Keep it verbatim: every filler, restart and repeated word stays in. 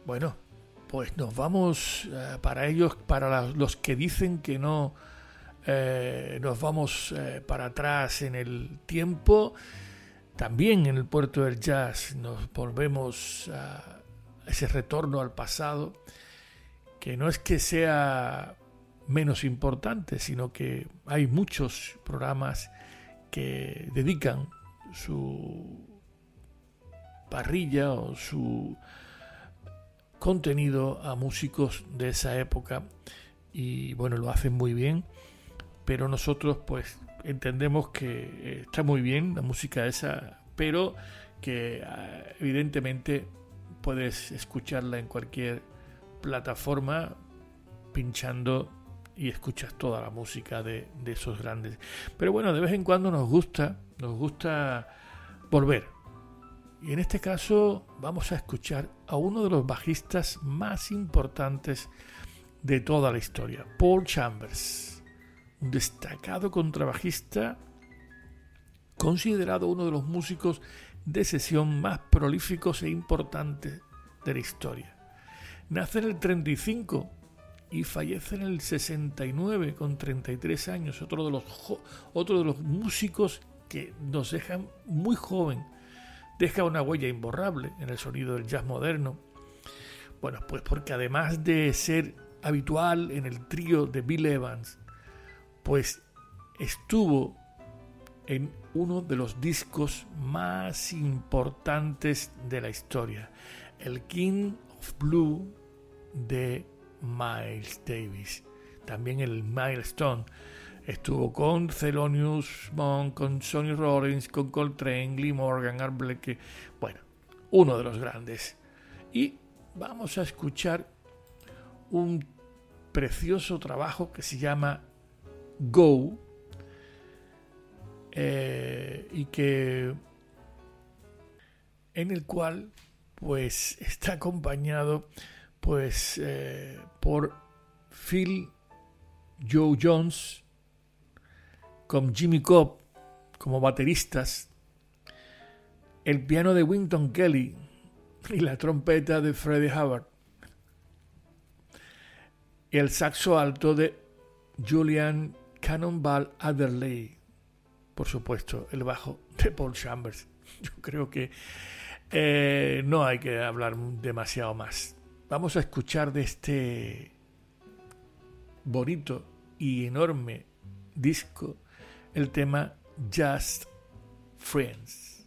Bueno, pues nos vamos eh, para ellos, para la, los que dicen que no eh, nos vamos eh, para atrás en el tiempo. También en el puerto del jazz nos volvemos a ese retorno al pasado, que no es que sea menos importante, sino que hay muchos programas que dedican su parrilla o su contenido a músicos de esa época, y bueno, lo hacen muy bien, pero nosotros pues entendemos que está muy bien la música esa, pero que evidentemente puedes escucharla en cualquier plataforma pinchando y escuchas toda la música de, de esos grandes. Pero bueno, de vez en cuando nos gusta, nos gusta volver. Y en este caso vamos a escuchar a uno de los bajistas más importantes de toda la historia, Paul Chambers, un destacado contrabajista considerado uno de los músicos de sesión más prolíficos e importantes de la historia. Nace en el treinta y cinco y fallece en el sesenta y nueve con treinta y tres años, otro de los, jo- otro de los músicos que nos dejan muy joven. Deja una huella imborrable en el sonido del jazz moderno. Bueno, pues porque además de ser habitual en el trío de Bill Evans, pues estuvo en uno de los discos más importantes de la historia, el King of Blue de Miles Davis. También el Milestone. Estuvo con Thelonious Monk, con Sonny Rollins, con Coltrane, Lee Morgan, Art Blakey. Bueno, uno de los grandes. Y vamos a escuchar un precioso trabajo que se llama Go, eh, y que en el cual pues está acompañado pues eh, por Phil Joe Jones, con Jimmy Cobb como bateristas, el piano de Wynton Kelly y la trompeta de Freddie Hubbard, y el saxo alto de Julian Cannonball Adderley, por supuesto el bajo de Paul Chambers. Yo creo que eh, no hay que hablar demasiado más. Vamos a escuchar de este bonito y enorme disco el tema Just Friends.